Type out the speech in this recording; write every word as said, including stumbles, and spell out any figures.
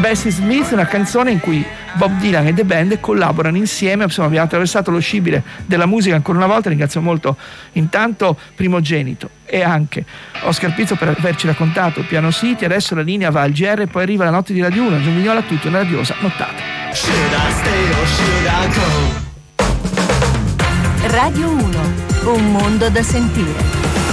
Bessie Smith, una canzone in cui Bob Dylan e The Band collaborano insieme. Insomma, abbiamo attraversato lo scibile della musica ancora una volta. Ringrazio molto intanto Primogenito e anche Oscar Pizzo per averci raccontato Piano City. Adesso la linea va al G R, poi arriva la notte di Radio uno. Gian Vignola a tutti, una radiosa nottata. Radio uno, un mondo da sentire.